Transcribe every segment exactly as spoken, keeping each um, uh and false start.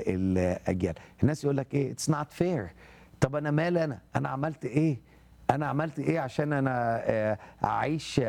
الاجيال. الناس يقول لك ايه اتس نوت فير. طب انا مال انا انا عملت ايه انا عملت ايه عشان انا اعيش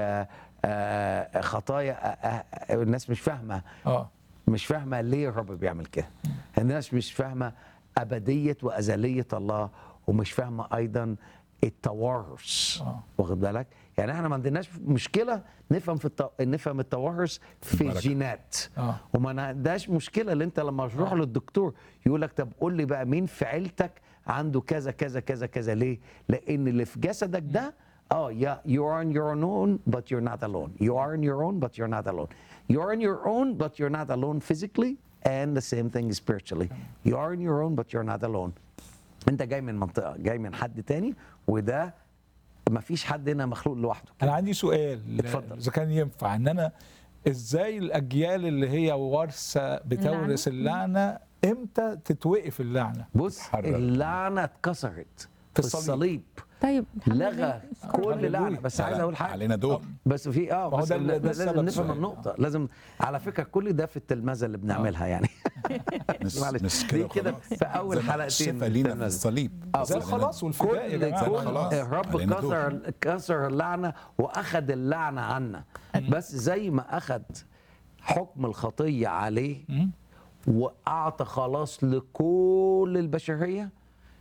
خطايا؟ الناس مش فاهمه اه مش فاهمه ليه الرب بيعمل كده. الناس مش فاهمه ابديه وازليه الله، ومش فاهمه ايضا التوارث. آه. واخد بالك؟ يعني احنا ما عندناش مشكله نفهم في التو... نفهم التوارث في الجينات، آه. وما عندناش مشكله اللي انت لما تروح للدكتور يقول لك طب قول لي بقى مين في عيلتك عنده كذا كذا كذا كذا. ليه؟ لان اللي في جسدك ده اه يا you are on your own but you're not alone. You are on your own but you're not alone. You are on your own but you're not alone physically and the same thing spiritually. You are on your own but you're not alone. انت جاي من منطقه، جاي من حد تاني، وده ما فيش حد هنا مخلوق لوحده. انا عندي سؤال اتفضل. اذا كان ينفع ان انا ازاي الاجيال اللي هي وارثه بتورث اللعنه امتى تتوقف اللعنه؟ بص اللعنه اتكسرت في الصليب، طيب لغى كل لعنه. بس عايز اقول حاجه علينا دور. بس في اه بس ده ده لازم نفهم سؤال. النقطه. لازم على فكره كل ده في التلمذه اللي بنعملها يعني معلش دي كده في اول حلقتين الشفاء لينا في الصليب. آه، زي الخلاص والفداء يا كل جماعه. كل خلاص. الرب علينا دور. كسر كسر اللعنه واخذ اللعنه عنا. بس زي ما اخذ حكم الخطيه عليه مم. واعطى خلاص لكل البشريه،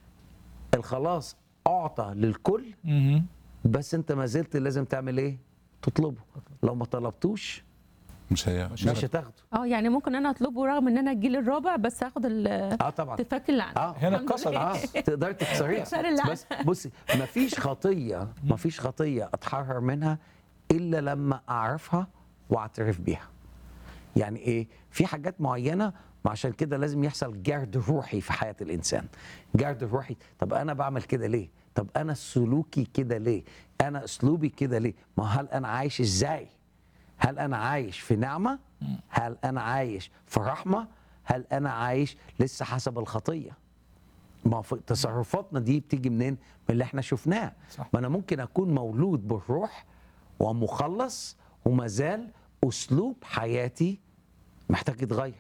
الخلاص اعطى للكل، مهم. بس انت ما زلت لازم تعمل ايه؟ تطلبه. لو ما طلبتوش مش هي مش هتاخده. اه يعني ممكن انا اطلبه رغم ان انا الجيل الرابع بس اخد اه طبعا اتفاك اللعنه. اه هنا الحمد اتكسر. لله. اه تقدر تكسريها. تكسر اللعنة. بس بصي ما فيش خطيه ما فيش خطيه اتحرر منها الا لما اعرفها واعترف بيها. يعني ايه؟ في حاجات معينه، وعشان كده لازم يحصل جرد روحي في حياه الانسان. جرد روحي. طب انا بعمل كده ليه؟ طب انا سلوكي كده ليه؟ انا اسلوبي كده ليه؟ ما هل انا عايش ازاي؟ هل انا عايش في نعمه؟ هل انا عايش في رحمه؟ هل انا عايش لسه حسب الخطيه؟ ما في تصرفاتنا دي بتيجي منين؟ من اللي احنا شفناه. صح. ما انا ممكن اكون مولود بالروح ومخلص وما زال اسلوب حياتي محتاج يتغير.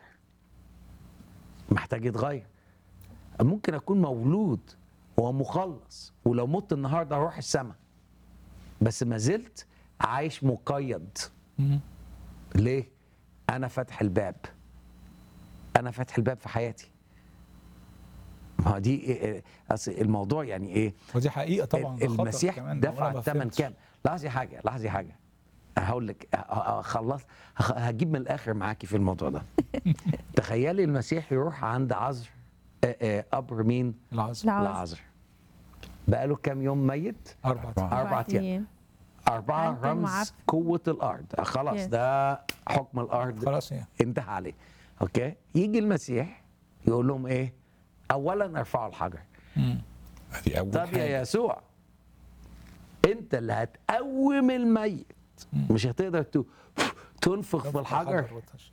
محتاج يتغير. ممكن اكون مولود ومخلص ولو مت النهارده اروح السماء، بس ما زلت عايش مقيد. مهم. ليه؟ انا فاتح الباب. انا فاتح الباب في حياتي. ما هو دي إيه- أصل الموضوع يعني ايه؟ ودي حقيقه طبعا. ده خطر المسيح كمان. دفع أنا ما الثمن فهمتش. كام؟ لاحظي حاجه لاحظي حاجه هقول لك خلص هجيب من الاخر معاكي في الموضوع ده. تخيلي المسيح يروح عند عذر آه، آه، قبر مين؟ العظم. العذر. العذر. بقاله كام يوم ميت؟ أربعة. أربعة أيام. أربعة عارف رمز المعافى. قوة الأرض. خلاص Yes. ده حكم الأرض خلاص هي. انتهى عليه. أوكي؟ يجي المسيح يقول لهم إيه؟ أولا ارفعوا الحجر. مم. هذه اول طب حاجه. يا يسوع أنت اللي هتقوم الميت، مش هتقدر ت- تنفخ في الحجر.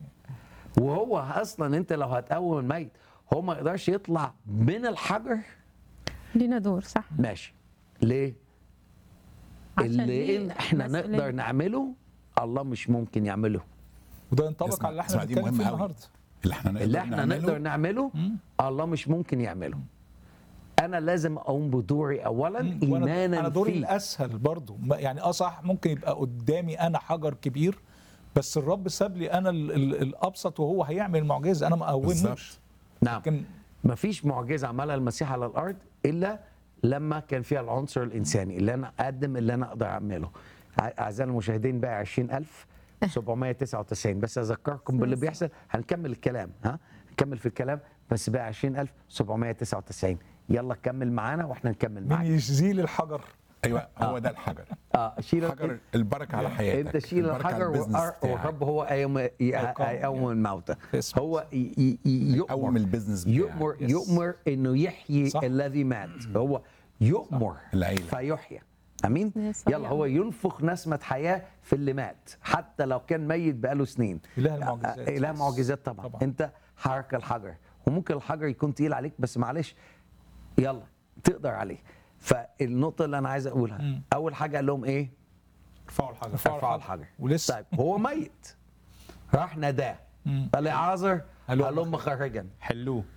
وهو أصلا أنت لو هتقوم الميت هو ما يقدرش يطلع من الحجر. لينا دور صح. ماشي. ليه؟ عشان اللي دي إن احنا مسؤولية. نقدر نعمله الله مش ممكن يعمله. وده ينطبق اسمع- على اللي احنا اسمع، دي بنتكلم فيه مهمة أوي. النهارده. اللي احنا نقدر اللي احنا نعمله نقدر نعمله مم. الله مش ممكن يعمله. انا لازم اقوم بدوري اولا مم. وأنا- ايمانا انا دوري فيه. الاسهل برضو. ما- يعني اه صح ممكن يبقى قدامي انا حجر كبير، بس الرب ساب لي انا ال ال الابسط وهو هيعمل المعجزه. انا ما اقوموش. بالظبط. نعم. لكن مفيش معجزه عملها المسيح على الارض الا لما كان فيها العنصر الانساني اللي انا اقدم اللي انا اقدر اعمله. أع- اعزائي المشاهدين بقى عشرين ألف وسبعمائة وتسعة وتسعين بس اذكركم باللي بيحصل. هنكمل الكلام ها نكمل في الكلام بس بقى عشرين ألف وسبعمائة وتسعة وتسعين. يلا كمل معانا واحنا نكمل مين معاك. يشيل الحجر؟ ايوه هو ده الحجر. اه شيل حجر البركه على حياتك. انت شيل البركة على الحجر البيزنس وأر- بتاعك. والرب هو ايوم ايوم الموتى. اسم هو ي- ي- ي- يقوم يؤمر البيزنس بتاعك. يؤمر يس. يؤمر انه يحيي صح. الذي مات. هو يؤمر العيلة. فيحيى. امين. يس. يلا هو ينفخ نسمه حياه في اللي مات حتى لو كان ميت بقاله سنين. إله المعجزات. اله معجزات طبعا. طبعا. انت حرك الحجر وممكن الحجر يكون تقيل عليك بس معلش يلا تقدر عليه. فالنقطه اللي انا عايز اقولها مم. اول حاجه قال لهم ايه؟ ارفعوا الحجر. ارفعوا الحجر. ولسه طيب هو ميت راح ناداه مم. قال لي عازر هلم هلم خارجا. حلوه.